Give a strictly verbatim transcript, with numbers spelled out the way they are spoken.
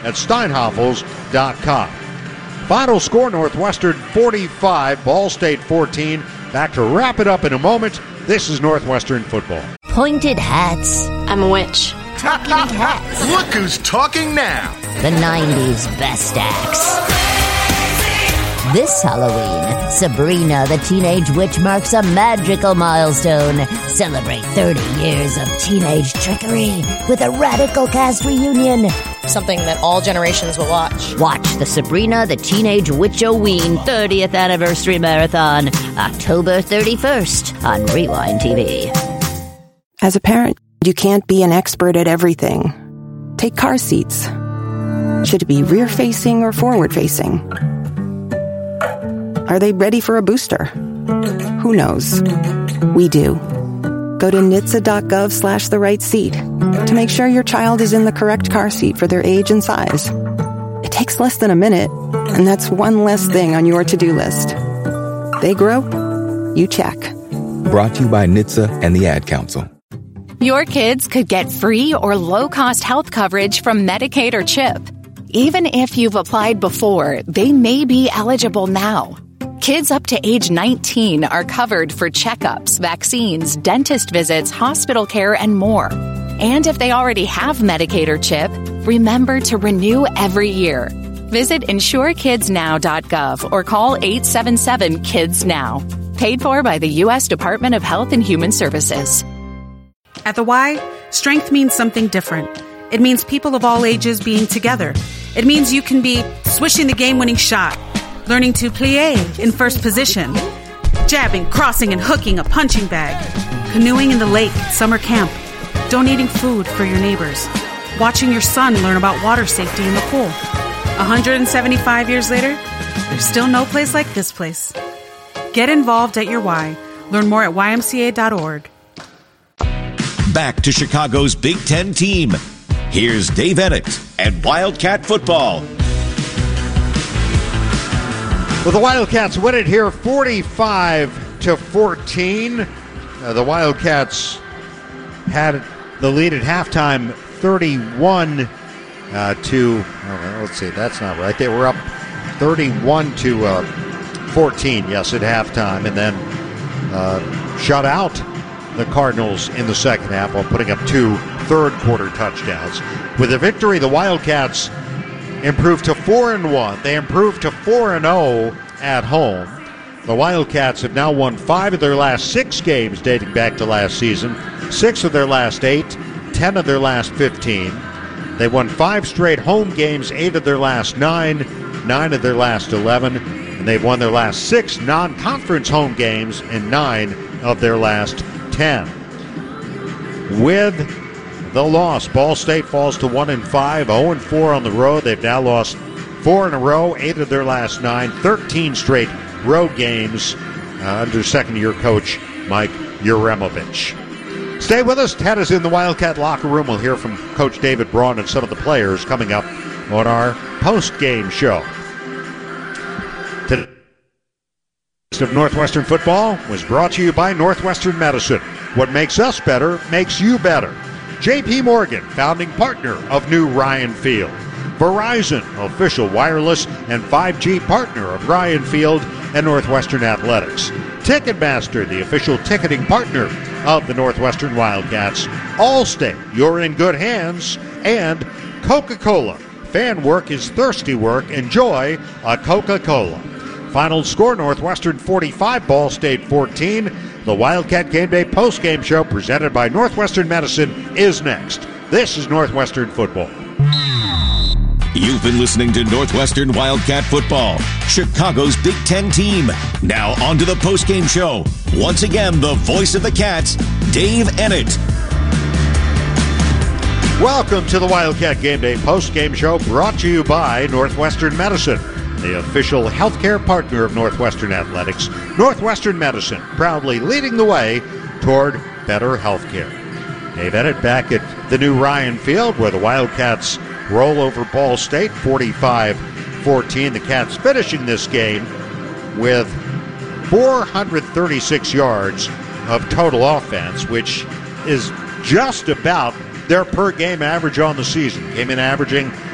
at steinhoffels dot com. Final score, Northwestern forty-five, Ball State fourteen. Back to wrap it up in a moment. This is Northwestern football. Pointed hats. I'm a witch. Talking hats. Look who's talking now. The nineties best acts. This Halloween, Sabrina the Teenage Witch marks a magical milestone. Celebrate thirty years of teenage trickery with a radical cast reunion. Something that all generations will watch. Watch the Sabrina the Teenage Witch-O-Ween thirtieth Anniversary Marathon, October thirty-first on Rewind T V. As a parent, you can't be an expert at everything. Take car seats. Should it be rear-facing or forward-facing? Are they ready for a booster? Who knows? We do. Go to N H T S A dot gov slash the right seat to make sure your child is in the correct car seat for their age and size. It takes less than a minute, and that's one less thing on your to-do list. They grow, you check. Brought to you by N H T S A and the Ad Council. Your kids could get free or low-cost health coverage from Medicaid or CHIP. Even if you've applied before, they may be eligible now. Kids up to age nineteen are covered for checkups, vaccines, dentist visits, hospital care, and more. And if they already have Medicaid or CHIP, remember to renew every year. Visit insure kids now dot gov or call eight seven seven kids now. Paid for by the U S Department of Health and Human Services. At the Y, strength means something different. It means people of all ages being together. It means you can be swishing the game-winning shot, learning to plie in first position, jabbing, crossing, and hooking a punching bag, canoeing in the lake at summer camp, donating food for your neighbors, watching your son learn about water safety in the pool. one hundred seventy-five years later, there's still no place like this place. Get involved at your Y. Learn more at Y M C A dot org. Back to Chicago's Big Ten team. Here's Dave Ennett and Wildcat football. Well, the Wildcats win it here forty-five to fourteen. Uh, the Wildcats had the lead at halftime thirty-one uh, to, oh, let's see, that's not right. They were up thirty-one to fourteen, yes, at halftime, and then uh, shut out the Cardinals in the second half while putting up two third quarter touchdowns. With the victory, the Wildcats improved to four and one. They improved to four and oh at home. The Wildcats have now won five of their last six games dating back to last season, six of their last eight, ten of their last fifteen. They won five straight home games, eight of their last nine, nine of their last eleven, and they've won their last six non-conference home games and nine of their last ten. With the loss, Ball State falls to one and five, oh and four on the road. They've now lost four in a row, eight of their last nine, thirteen straight road games uh, under second-year coach Mike Uremovich. Stay with us. Ted is in the Wildcat locker room. We'll hear from Coach David Braun and some of the players coming up on our post-game show. Today of Northwestern football was brought to you by Northwestern Medicine. What makes us better makes you better. J P Morgan, founding partner of New Ryan Field. Verizon, official wireless and five G partner of Ryan Field and Northwestern Athletics. Ticketmaster, the official ticketing partner of the Northwestern Wildcats. Allstate, you're in good hands. And Coca-Cola, fan work is thirsty work. Enjoy a Coca-Cola. Final score, Northwestern forty-five, Ball State fourteen. The Wildcat Game Day postgame show presented by Northwestern Medicine is next. This is Northwestern football. You've been listening to Northwestern Wildcat football, Chicago's Big Ten team. Now on to the postgame show. Once again, the voice of the Cats, Dave Ennett. Welcome to the Wildcat Game Day postgame show brought to you by Northwestern Medicine, the official healthcare partner of Northwestern Athletics. Northwestern Medicine, proudly leading the way toward better healthcare. Dave Ennett back at the New Ryan Field where the Wildcats roll over Ball State forty-five fourteen. The Cats finishing this game with four hundred thirty-six yards of total offense, which is just about their per game average on the season. Came in averaging